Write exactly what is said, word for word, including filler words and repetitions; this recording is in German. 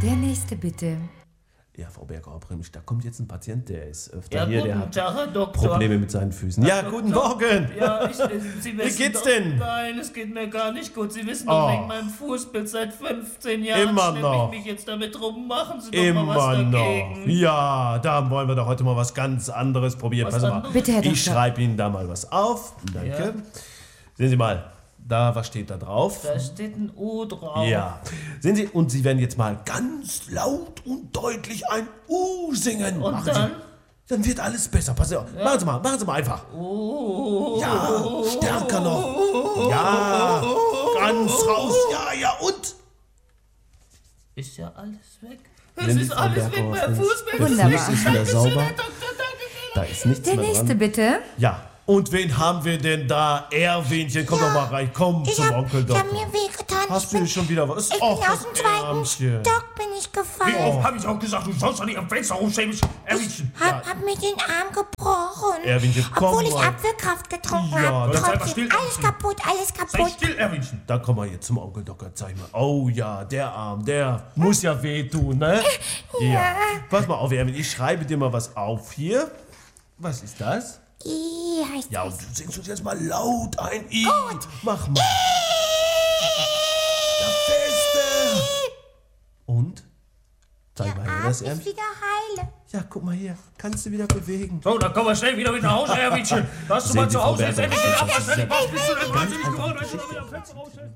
Der nächste bitte. Ja, Frau Berger-Obremsch, da kommt jetzt ein Patient, der ist öfter Ja, hier, der guten hat Tag, Herr Doktor. Probleme mit seinen Füßen. Ja, Herr guten Doktor. Morgen. Ja, ich, äh, Sie Wie wissen geht's doch, denn? Nein, es geht mir gar nicht gut. Sie wissen Oh. doch, wegen meinem Fußbild seit fünfzehn Jahren Immer schleppe noch. ich mich jetzt damit rum. Machen Sie doch Immer mal was noch. dagegen. Ja, da wollen wir doch heute mal was ganz anderes probieren. Was Pass mal, anderes? Bitte, Herr ich Doktor. schreibe Ihnen da mal was auf. Danke. Ja. Sehen Sie mal, da, was steht da drauf? Da steht ein U drauf. Ja. Sehen Sie, und Sie werden jetzt mal ganz laut und deutlich ein U singen. Und Machen dann? Sie, dann wird alles besser. Passen Sie auf. Machen Sie mal, machen Sie mal einfach. Oh. Ja, stärker noch. Ja, ganz raus. Ja, ja, und? Ist ja alles weg. Wenn Es die ist Frau alles weg, Berger mein aufnimmt, Fußbild. der Wunderbar. Fuß ist wieder sauber. Herr Doktor, danke. Da ist nichts Der mehr nächste dran. bitte. Ja, und wen haben wir denn da? Erwinchen, komm doch mal rein. Komm Ich zum hab, Onkel ich hab Doktor. mir wehgetan. Hast Ich du bin, schon wieder was? ich bin Och, aus das dem zweiten Ärmchen. Stock bin ich Wie gefallen. oft hab ich auch gesagt, du sollst doch nicht am Fenster rumstehen, Erwinchen. Hab, hab mir den Arm gebrochen. Erwinchen, komm Obwohl ich mal. Apfelkraft getrunken Ja, habe. das sei mal Trotzdem, still, alles Erwinchen. kaputt, alles Sei kaputt. still, Erwinchen. Da kommen wir jetzt zum Onkel Doktor. Zeig mal. Oh ja, der Arm, der muss ja wehtun, ne? Ja. Pass mal auf, Erwin, ich schreibe dir mal was auf hier. Was ist das? I heißt Ja, und es. du singst uns jetzt mal laut ein I. Gut. Mach mal. Ja, feste. Und? Zeig mal her, Arm das ist Ärmchen. wieder heile. Ja, guck mal hier. Kannst du wieder bewegen. So, dann kommen wir schnell wieder mit nach Hause, Erwinchen. Lass du Sehen mal Sie, zu Frau Hause jetzt Berger, endlich den das ist Abwasch fertig ja machen. Bist du denn ganz wahnsinnig einfache geworden? Wenn du Geschichte. wieder am Fenster rausstellst?